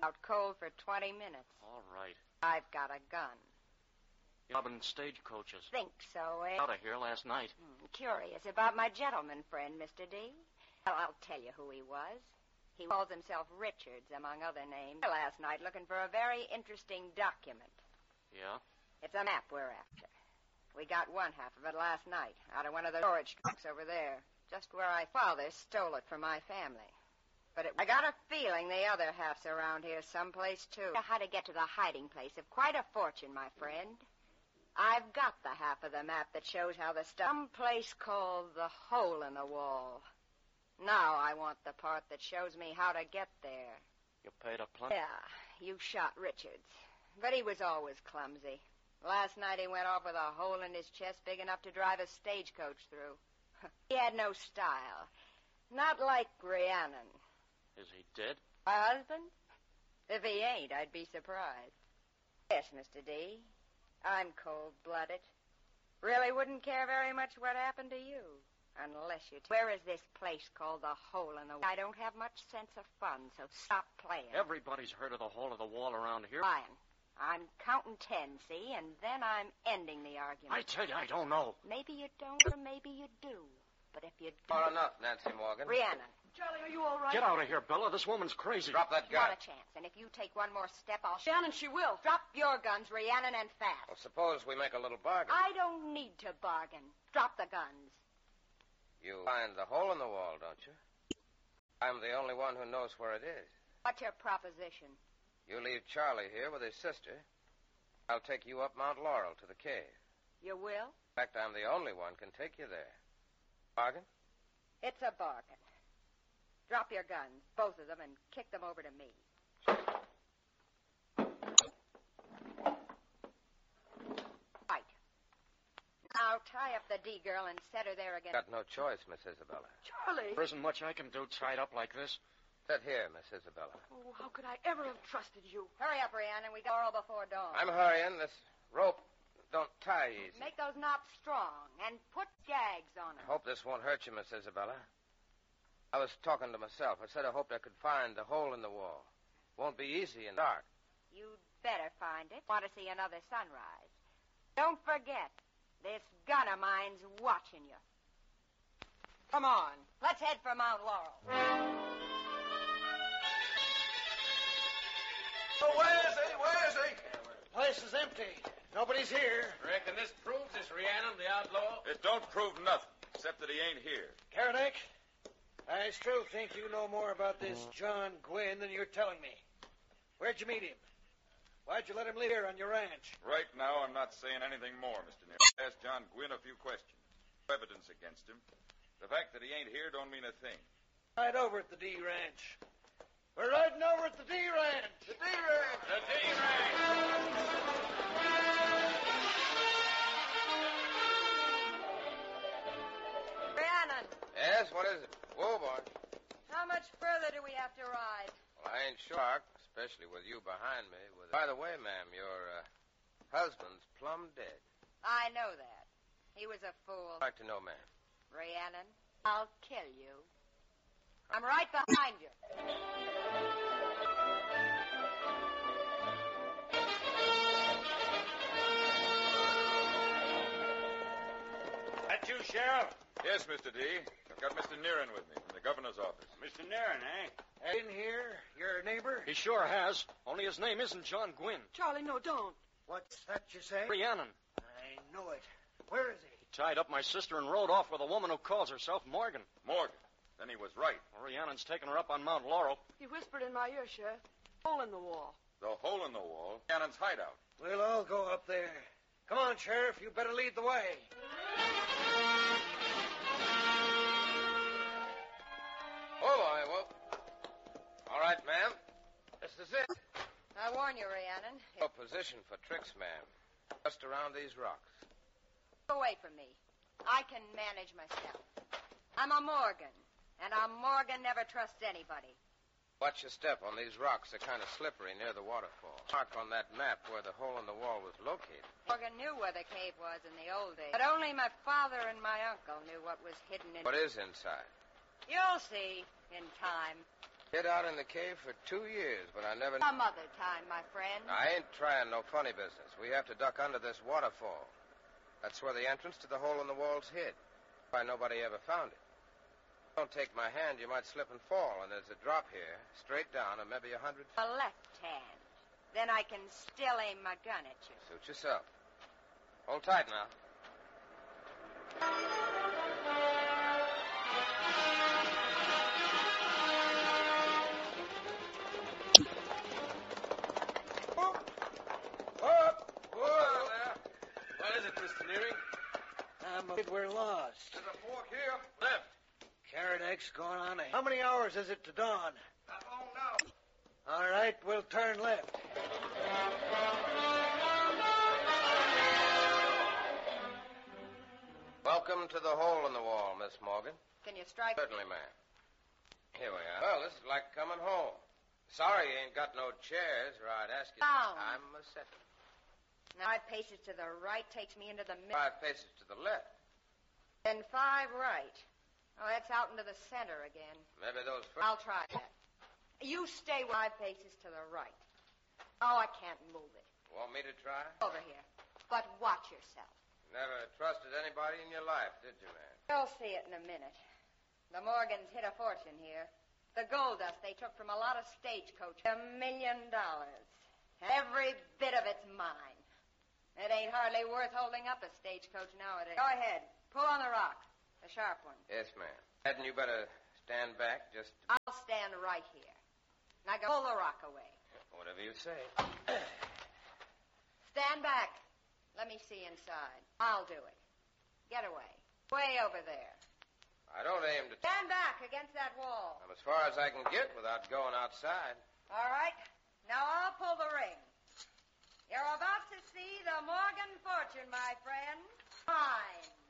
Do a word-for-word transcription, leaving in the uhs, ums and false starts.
out cold for twenty minutes. All right. I've got a gun. You've been stagecoaches. Think so, eh? Out of here last night. Hmm, curious about my gentleman friend, Mister D. Well, I'll tell you who he was. He calls himself Richards, among other names. Last night looking for a very interesting document. Yeah? It's a map we're after. We got one half of it last night, out of one of the storage trucks over there, just where I father stole it from my family. But it, I got a feeling the other half's around here someplace, too. How to get to the hiding place of quite a fortune, my friend. I've got the half of the map that shows how the stuff... Some place called the Hole in the Wall. Now I want the part that shows me how to get there. You paid a plenty? Yeah, you shot Richards. But he was always clumsy. Last night he went off with a hole in his chest big enough to drive a stagecoach through. He had no style. Not like Rhiannon. Is he dead? My husband? If he ain't, I'd be surprised. Yes, Mister D. I'm cold-blooded. Really wouldn't care very much what happened to you. Unless you... T- Where is this place called the Hole in the Wall? I don't have much sense of fun, so stop playing. Everybody's heard of the Hole in the Wall around here. Ryan, I'm counting ten, see? And then I'm ending the argument. I tell you, I don't know. Maybe you don't, or maybe you do. But if you don't... Far enough, Nancy Morgan. Rhiannon. Charlie, are you all right? Get out of here, Bella. This woman's crazy. Drop that gun. Not a chance. And if you take one more step, I'll... Shannon, she will. Drop your guns, Rhiannon, and fast. Well, suppose we make a little bargain. I don't need to bargain. Drop the guns. You find the hole in the wall, don't you? I'm the only one who knows where it is. What's your proposition? You leave Charlie here with his sister. I'll take you up Mount Laurel to the cave. You will? In fact, I'm the only one can take you there. Bargain? It's a bargain. Drop your guns, both of them, and kick them over to me. Right. Now tie up the D girl and set her there again. Got no choice, Miss Isabella. Charlie. There isn't much I can do tied up like this. Sit here, Miss Isabella. Oh, how could I ever have trusted you? Hurry up, Rhiannon. We got Laurel before dawn. I'm hurrying. This rope don't tie easy. Make those knots strong and put gags on them. I hope this won't hurt you, Miss Isabella. I was talking to myself. I said I hoped I could find the hole in the wall. Won't be easy in the dark. You'd better find it. Want to see another sunrise. Don't forget, this gun of mine's watching you. Come on. Let's head for Mount Laurel. Oh, where is he? Where is he? The place is empty. Nobody's here. Reckon this proves it's Rhiannon, the outlaw? It don't prove nothing, except that he ain't here. Karnak, I still think you know more about this John Gwynn than you're telling me. Where'd you meet him? Why'd you let him live here on your ranch? Right now, I'm not saying anything more, Mister Neal. Ask John Gwynn a few questions. Evidence against him. The fact that he ain't here don't mean a thing. Right over at the D Ranch. We're riding over at the D Ranch. The D Ranch! The D Ranch! Rhiannon, Yes, what is it? Whoa, boy. how much further do we have to ride? Well, I ain't sure, especially with you behind me. With... By the way, ma'am, your uh, husband's plumb dead. I know that. He was a fool. I'd like to know, ma'am. Rhiannon, I'll kill you. I'm right behind you. That you, Sheriff? Yes, Mister D. I've got Mister Nearin with me from the governor's office. Mister Nairn, eh? In here? Your neighbor? He sure has. Only his name isn't John Gwynn. Charlie, no, don't. What's that you say? Rhiannon. I know it. Where is he? He tied up my sister and rode off with a woman who calls herself Morgan. Morgan. Then he was right. Well, Rhiannon's taken her up on Mount Laurel. He whispered in my ear, Sheriff. Hole in the wall. The hole in the wall. Cannon's hideout. We'll all go up there. Come on, Sheriff. You better lead the way. Oh, boy, whoa. All right, ma'am. This is it. I warn you, Rhiannon. No position for tricks, ma'am. Just around these rocks. Get away from me. I can manage myself. I'm a Morgan, and a Morgan never trusts anybody. Watch your step on these rocks. They're kind of slippery near the waterfall. Mark on that map where the hole in the wall was located. Morgan knew where the cave was in the old days. But only my father and my uncle knew what was hidden in... What is inside? You'll see in time. Hid out in the cave for two years, but I never... Some other time, my friend. I ain't trying no funny business. We have to duck under this waterfall. That's where the entrance to the hole in the wall's hid. Why nobody ever found it. Don't take my hand, you might slip and fall, and there's a drop here, straight down, and maybe a hundred feet. A left hand. Then I can still aim my gun at you. Suit yourself. Hold tight now. What is it, Mister Neary? I'm afraid we're lost. There's a fork here. Left. Carrot X going on a... How many hours is it to dawn? Not long now. All right, we'll turn left. Welcome to the hole in the wall, Miss Morgan. Can you strike? Certainly, ma'am. Here we are. Well, this is like coming home. Sorry you ain't got no chairs, or I'd ask you... Down. I'm a second. Now five paces to the right takes me into the middle. Five paces to the left. Then five right. Oh, that's out into the center again. Maybe those... Fir- I'll try that. You stay five paces to the right. Oh, I can't move it. Want me to try? Over here. But watch yourself. Never trusted anybody in your life, did you, man? You'll see it in a minute. The Morgans hid a fortune here. The gold dust they took from a lot of stagecoaches. A million dollars. Every bit of it's mine. It ain't hardly worth holding up a stagecoach nowadays. Go ahead. Pull on the rock. The sharp one. Yes, ma'am. Hadn't you better stand back just... I'll stand right here. Now go pull the rock away. Whatever you say. Stand back. Let me see inside. I'll do it. Get away. Way over there. I don't aim to... Stand back against that wall. I'm as far as I can get without going outside. All right. Now I'll pull the ring. You're about to see the Morgan fortune, my friend. Mine.